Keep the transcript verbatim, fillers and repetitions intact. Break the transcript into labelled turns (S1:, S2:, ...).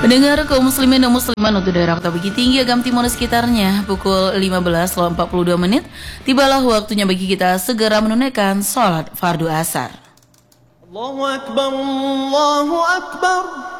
S1: Pendengar kaum muslimin dan musliman untuk daerah Kota Bukit Tinggi, Agam Timur sekitarnya, pukul lima belas empat puluh dua menit, tibalah waktunya bagi kita segera menunaikan sholat fardu asar.
S2: Allahu Akbar, Allahu Akbar.